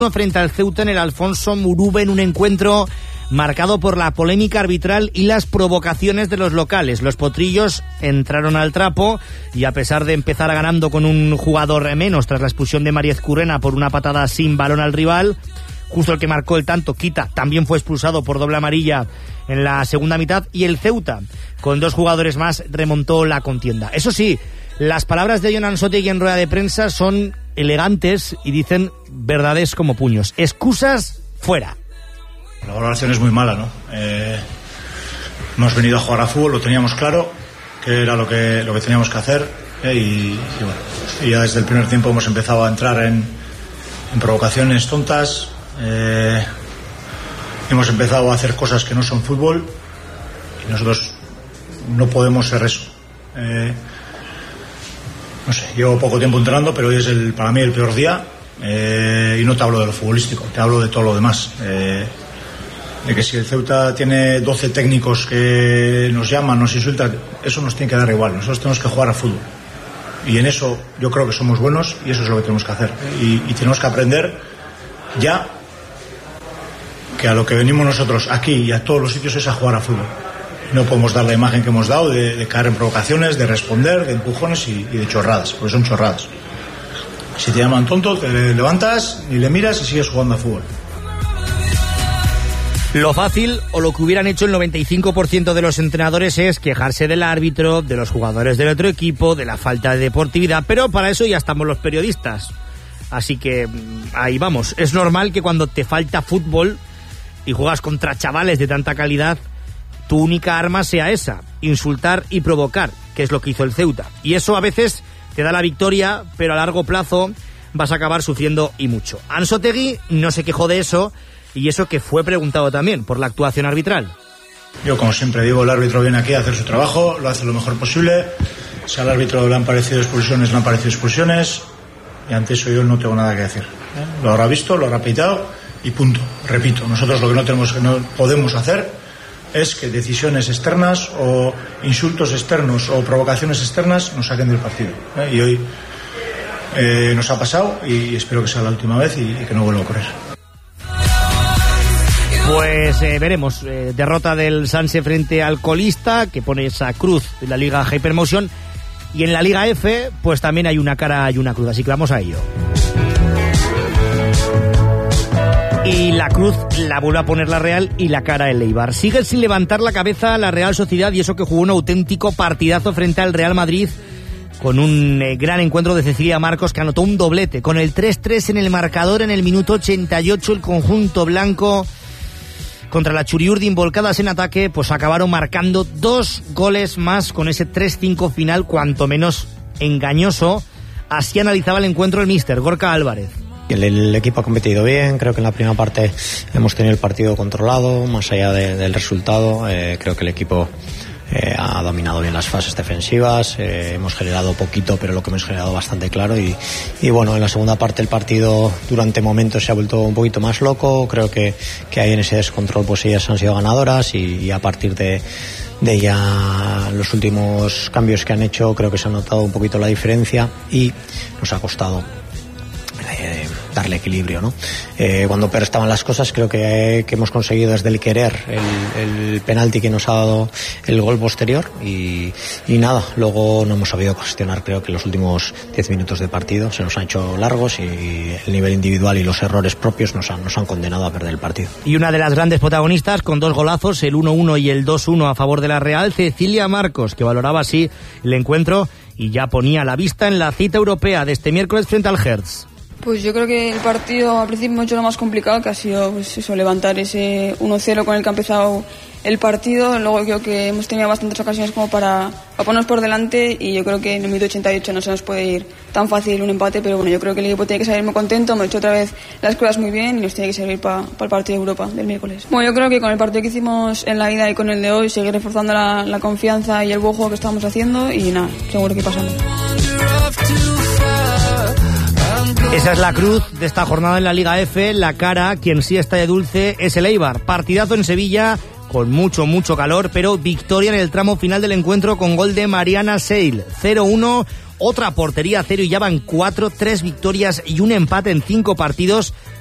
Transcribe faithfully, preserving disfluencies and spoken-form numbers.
frente al Ceuta en el Alfonso Murube, en un encuentro marcado por la polémica arbitral y las provocaciones de los locales. Los potrillos entraron al trapo y, a pesar de empezar ganando con un jugador menos tras la expulsión de Mariez Currena por una patada sin balón al rival, justo el que marcó el tanto, Quita, también fue expulsado por doble amarilla en la segunda mitad, y el Ceuta, con dos jugadores más, remontó la contienda. Eso sí, las palabras de Jon Ansotegui en rueda de prensa son elegantes y dicen verdades como puños. Excusas fuera. La valoración es muy mala, ¿no? Eh, hemos venido a jugar a fútbol, lo teníamos claro, que era lo que, lo que teníamos que hacer, eh, y, y bueno, y ya desde el primer tiempo hemos empezado a entrar en, en provocaciones tontas, eh, hemos empezado a hacer cosas que no son fútbol, y nosotros no podemos ser eso. Eh, no sé, llevo poco tiempo entrenando, pero hoy es el, para mí el peor día, eh, y no te hablo de lo futbolístico, te hablo de todo lo demás. Eh, de que si el Ceuta tiene doce técnicos que nos llaman, nos insultan, eso nos tiene que dar igual. Nosotros tenemos que jugar a fútbol, y en eso yo creo que somos buenos, y eso es lo que tenemos que hacer, y, y tenemos que aprender ya que a lo que venimos nosotros aquí y a todos los sitios es a jugar a fútbol. No podemos dar la imagen que hemos dado de, de caer en provocaciones, de responder, de empujones y, y de chorradas, porque son chorradas. Si te llaman tonto, te levantas y le miras y sigues jugando a fútbol. Lo fácil, o lo que hubieran hecho el noventa y cinco por ciento de los entrenadores, es quejarse del árbitro, de los jugadores del otro equipo, de la falta de deportividad, pero para eso ya estamos los periodistas. Así que ahí vamos. Es normal que cuando te falta fútbol y juegas contra chavales de tanta calidad, tu única arma sea esa, insultar y provocar, que es lo que hizo el Ceuta. Y eso a veces te da la victoria, pero a largo plazo vas a acabar sufriendo, y mucho. Ansotegui no se quejó de eso, y eso que fue preguntado también por la actuación arbitral. Yo, como siempre digo, el árbitro viene aquí a hacer su trabajo, lo hace lo mejor posible. Si al árbitro le han parecido expulsiones, le han parecido expulsiones, y ante eso yo no tengo nada que decir. ¿Eh? Lo habrá visto, lo habrá pitado y punto. Repito, nosotros lo que no tenemos, que no podemos hacer es que decisiones externas o insultos externos o provocaciones externas nos saquen del partido. ¿Eh? Y hoy eh, nos ha pasado, y espero que sea la última vez y, y que no vuelva a ocurrir. Pues eh, veremos, eh, derrota del Sanse frente al colista, que pone esa cruz en la Liga Hypermotion, y en la Liga F pues también hay una cara y una cruz, así que vamos a ello. Y la cruz la vuelve a poner la Real y la cara el Eibar. Sigue sin levantar la cabeza la Real Sociedad, y eso que jugó un auténtico partidazo frente al Real Madrid, con un eh, gran encuentro de Cecilia Marcos, que anotó un doblete. Con el tres tres en el marcador en el minuto ochenta y ocho, el conjunto blanco, contra la Churiurdin volcadas en ataque, pues acabaron marcando dos goles más con ese tres cinco final, cuanto menos engañoso. Así analizaba el encuentro el míster Gorka Álvarez. El, el equipo ha competido bien, creo que en la primera parte hemos tenido el partido controlado, más allá de, del resultado. Eh, creo que el equipo eh, ha dominado bien las fases defensivas, eh, hemos generado poquito, pero lo que hemos generado bastante claro, y, y bueno, en la segunda parte el partido durante momentos se ha vuelto un poquito más loco. Creo que, que ahí en ese descontrol pues ellas han sido ganadoras, y, y a partir de de ya los últimos cambios que han hecho creo que se ha notado un poquito la diferencia, y nos ha costado eh, darle equilibrio, ¿no? Eh, cuando peor estaban las cosas, creo que, eh, que hemos conseguido desde el querer el, el penalti que nos ha dado el gol posterior, y, y nada, luego no hemos sabido gestionar. Creo que los últimos diez minutos de partido se nos han hecho largos, y el nivel individual y los errores propios nos han, nos han condenado a perder el partido. Y una de las grandes protagonistas, con dos golazos, el uno uno y el dos uno a favor de la Real, Cecilia Marcos, que valoraba así el encuentro y ya ponía la vista en la cita europea de este miércoles frente al Hertz. Pues yo creo que el partido al principio mucho lo más complicado, que ha sido pues eso, levantar ese uno cero con el que ha empezado el partido. Luego creo que hemos tenido bastantes ocasiones como para, para ponernos por delante, y yo creo que en el minuto ochenta y ocho no se nos puede ir tan fácil un empate, pero bueno, yo creo que el equipo tiene que salir muy contento. Hemos hecho otra vez las cosas muy bien y nos tiene que servir para pa el partido de Europa del miércoles. Bueno, yo creo que con el partido que hicimos en la ida y con el de hoy, seguir reforzando la, la confianza y el buen juego que estamos haciendo, y nada, seguro que pasamos. Esa es la cruz de esta jornada en la Liga F. La cara, quien sí está de dulce, es el Eibar. Partidazo en Sevilla, con mucho, mucho calor, pero victoria en el tramo final del encuentro con gol de Mariana Seil. cero uno, otra portería a cero, y ya van cuatro, tres victorias y un empate en cinco partidos